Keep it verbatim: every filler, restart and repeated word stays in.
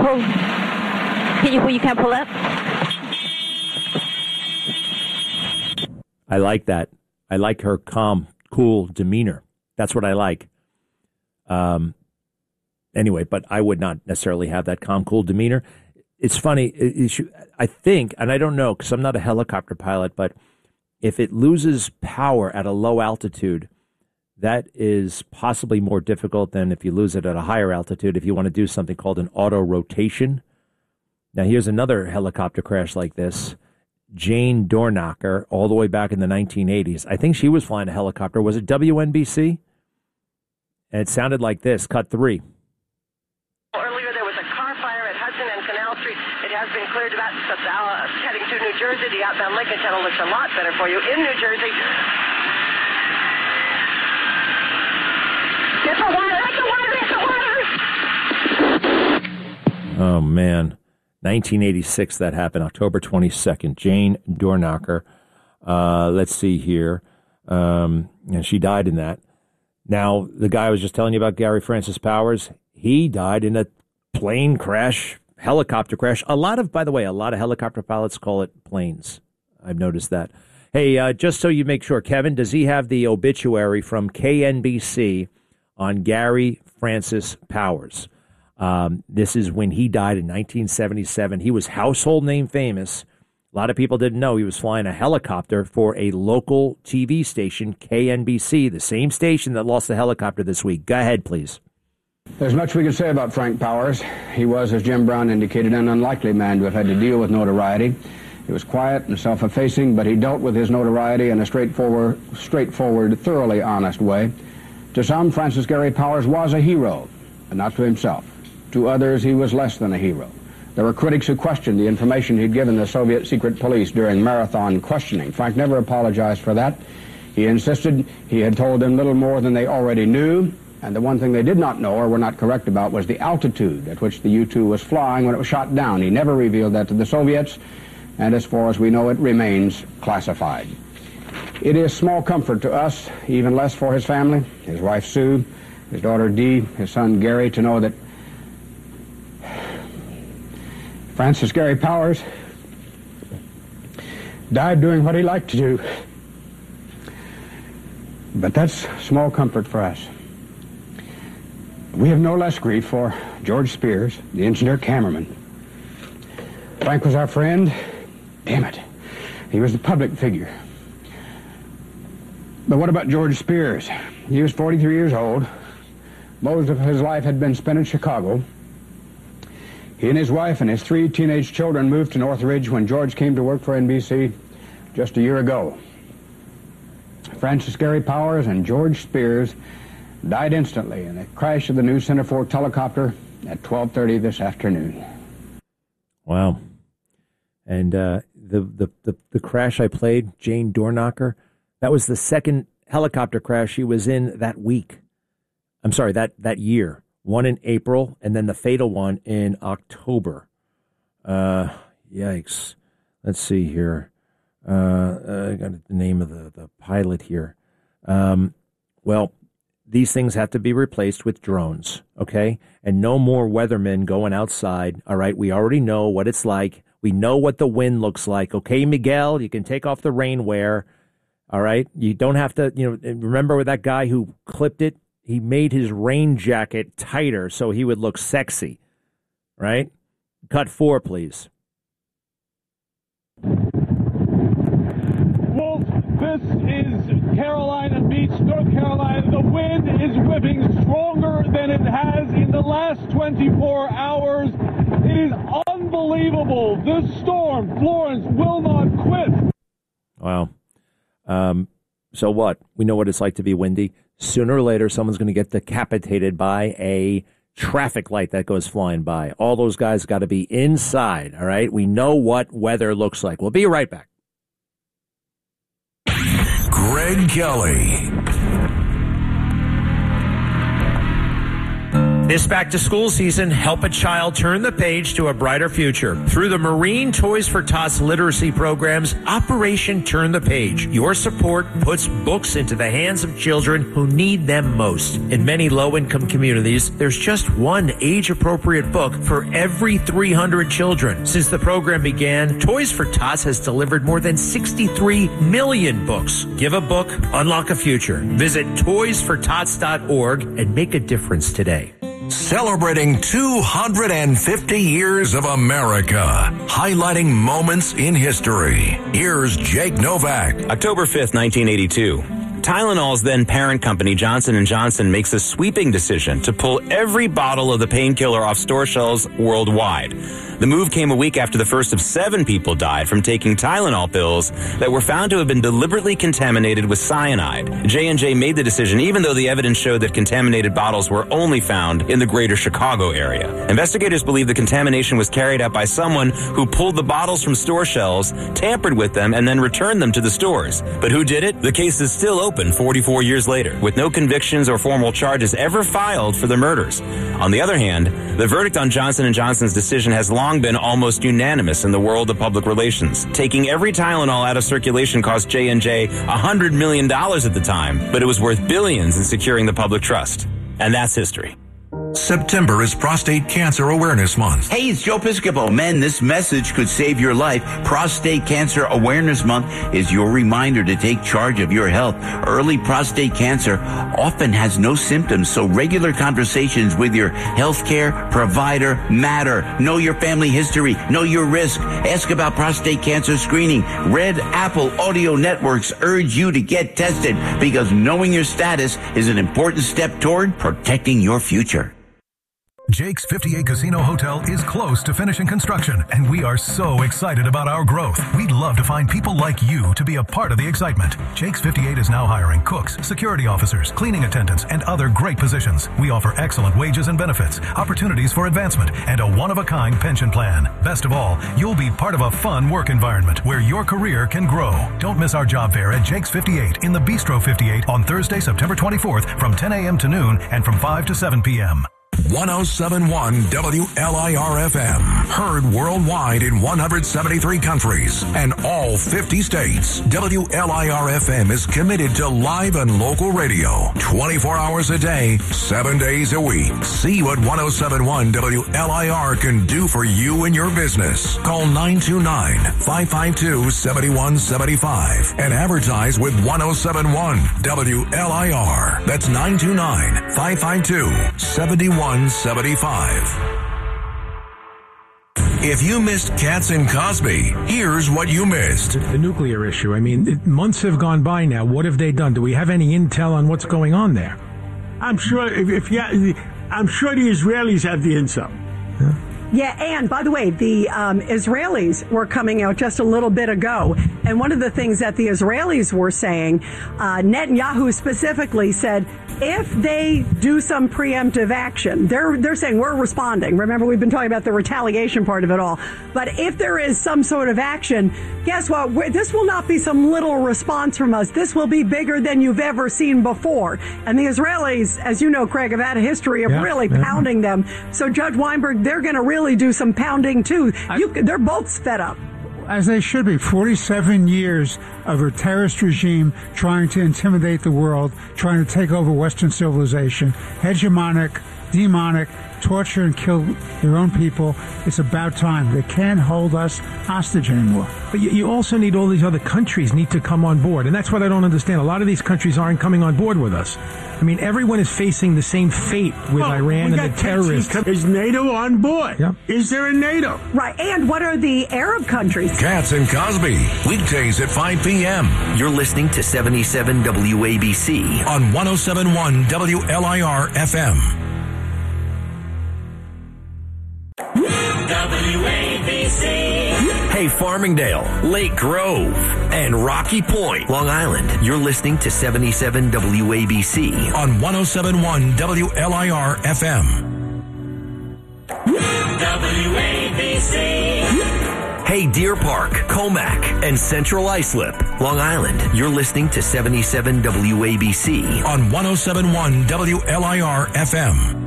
pull? Can you pull? You can't pull up? I like that. I like her calm, cool demeanor. That's what I like. Um. Anyway, but I would not necessarily have that calm, cool demeanor. It's funny. It, it should, I think, and I don't know because I'm not a helicopter pilot, but if it loses power at a low altitude, that is possibly more difficult than if you lose it at a higher altitude if you want to do something called an auto rotation. Now, here's another helicopter crash like this. Jane Dornacher, all the way back in the nineteen eighties. I think she was flying a helicopter. Was it W N B C? And it sounded like this. Cut three. Earlier, there was a car fire at Hudson and Canal Street. It has been cleared about uh, heading to New Jersey. The outbound Lincoln Channel looks a lot better for you in New Jersey. Get the water! Get the water! Get the water! Oh, man. nineteen eighty-six, that happened, October twenty-second. Jane Dornacher. Uh, let's see here. Um, and she died in that. Now, the guy I was just telling you about, Gary Francis Powers, he died in a plane crash, helicopter crash. A lot of, by the way, a lot of helicopter pilots call it planes. I've noticed that. Hey, uh, just so you make sure, Kevin, does he have the obituary from K N B C on Gary Francis Powers? Um, this is when he died in nineteen seventy-seven. He was household name famous. A lot of people didn't know he was flying a helicopter for a local T V station, K N B C, the same station that lost the helicopter this week. Go ahead, please. There's much we can say about Frank Powers. He was, as Jim Brown indicated, an unlikely man to have had to deal with notoriety. He was quiet and self-effacing, but he dealt with his notoriety in a straightforward, straightforward, thoroughly honest way. To some, Francis Gary Powers was a hero, but not to himself. To others, he was less than a hero. There were critics who questioned the information he'd given the Soviet secret police during marathon questioning. Frank never apologized for that. He insisted he had told them little more than they already knew, and the one thing they did not know or were not correct about was the altitude at which the U two was flying when it was shot down. He never revealed that to the Soviets, and as far as we know, it remains classified. It is small comfort to us, even less for his family, his wife Sue, his daughter Dee, his son Gary, to know that Francis Gary Powers died doing what he liked to do. But that's small comfort for us. We have no less grief for George Spears, the engineer cameraman. Frank was our friend. Damn it. He was the public figure. But what about George Spears? He was forty-three years old. Most of his life had been spent in Chicago. He and his wife and his three teenage children moved to Northridge when George came to work for N B C just a year ago. Francis Gary Powers and George Spears died instantly in a crash of the new Center four helicopter at twelve thirty this afternoon. Wow. And uh, the, the, the, the crash I played, Jane Dornacher, that was the second helicopter crash she was in that week. I'm sorry, that, that year. One in April, and then the fatal one in October. Uh, yikes. Let's see here. Uh, uh, I got the name of the, the pilot here. Um, well, these things have to be replaced with drones, okay? And no more weathermen going outside, all right? We already know what it's like. We know what the wind looks like, okay, Miguel? You can take off the rainwear, all right? You don't have to, you know, remember that guy who clipped it? He made his rain jacket tighter so he would look sexy, right? Cut four, please. Wolf, this is Carolina Beach, North Carolina. The wind is whipping stronger than it has in the last twenty-four hours. It is unbelievable. This storm, Florence, will not quit. Wow. Um, so what? We know what it's like to be windy. Sooner or later, someone's going to get decapitated by a traffic light that goes flying by. All those guys got to be inside, all right? We know what weather looks like. We'll be right back. Greg Kelly. This back-to-school season, help a child turn the page to a brighter future. Through the Marine Toys for Tots literacy programs, Operation Turn the Page. Your support puts books into the hands of children who need them most. In many low-income communities, there's just one age-appropriate book for every three hundred children. Since the program began, Toys for Tots has delivered more than sixty-three million books. Give a book, unlock a future. Visit toys for tots dot org and make a difference today. Celebrating two hundred fifty years of America, highlighting moments in history. Here's Jake Novak. October fifth, nineteen eighty-two. Tylenol's then parent company, Johnson and Johnson, makes a sweeping decision to pull every bottle of the painkiller off store shelves worldwide. The move came a week after the first of seven people died from taking Tylenol pills that were found to have been deliberately contaminated with cyanide. J and J made the decision even though the evidence showed that contaminated bottles were only found in the greater Chicago area. Investigators believe the contamination was carried out by someone who pulled the bottles from store shelves, tampered with them, and then returned them to the stores. But who did it? The case is still open forty-four years later, with no convictions or formal charges ever filed for the murders. On the other hand, the verdict on Johnson and Johnson's decision has long been almost unanimous in the world of public relations. Taking every Tylenol out of circulation cost J and J one hundred million dollars at the time, but it was worth billions in securing the public trust. And that's history. September is Prostate Cancer Awareness Month. Hey, it's Joe Piscopo. Men, this message could save your life. Prostate Cancer Awareness Month is your reminder to take charge of your health. Early prostate cancer often has no symptoms, so regular conversations with your healthcare provider matter. Know your family history. Know your risk. Ask about prostate cancer screening. Red Apple Audio Networks urge you to get tested because knowing your status is an important step toward protecting your future. Jake's fifty-eight Casino Hotel is close to finishing construction, and we are so excited about our growth. We'd love to find people like you to be a part of the excitement. Jake's fifty-eight is now hiring cooks, security officers, cleaning attendants, and other great positions. We offer excellent wages and benefits, opportunities for advancement, and a one-of-a-kind pension plan. Best of all, you'll be part of a fun work environment where your career can grow. Don't miss our job fair at Jake's fifty-eight in the Bistro fifty-eight on Thursday, September twenty-fourth from ten a.m. to noon and from five to seven p.m. one oh seven point one W L I R F M. Heard worldwide in one hundred seventy-three countries and all fifty states. W L I R F M is committed to live and local radio twenty-four hours a day, seven days a week. See what one oh seven point one W L I R can do for you and your business. Call nine two nine, five five two, seven one seven five and advertise with one oh seven point one W L I R. That's nine two nine, five five two, seven one seven five. If you missed Katz and Cosby, here's what you missed. The nuclear issue. I mean, it, months have gone by now. What have they done? Do we have any intel on what's going on there? I'm sure. If, if yeah, I'm sure the Israelis have the intel. Yeah. Yeah, and by the way, the um, Israelis were coming out just a little bit ago, and one of the things that the Israelis were saying, uh, Netanyahu specifically said, if they do some preemptive action, they're they're saying we're responding. Remember, we've been talking about the retaliation part of it all. But if there is some sort of action, guess what? We're, this will not be some little response from us. This will be bigger than you've ever seen before. And the Israelis, as you know, Craig, have had a history of yeah, really yeah. pounding them. So Judge Weinberg, they're going to really do some pounding too. You, they're both fed up. As they should be. forty-seven years of a terrorist regime trying to intimidate the world, trying to take over Western civilization, hegemonic, demonic, torture and kill their own people. It's about time. They can't hold us hostage anymore. But you, you also need all these other countries need to come on board. And that's what I don't understand. A lot of these countries aren't coming on board with us. I mean, everyone is facing the same fate with well, Iran and the terrorists. Is NATO on board? Yeah. Is there a NATO? Right. And what are the Arab countries? Katz and Cosby, weekdays at five p.m. You're listening to seventy-seven W A B C on one oh seven point one W L I R F M. W A B C. Hey, Farmingdale, Lake Grove, and Rocky Point, Long Island. You're listening to seventy-seven W A B C on one oh seven point one W L I R F M. W A B C. Hey, Deer Park, Comac, and Central Islip, Long Island. You're listening to seventy-seven W A B C on one oh seven point one W L I R F M.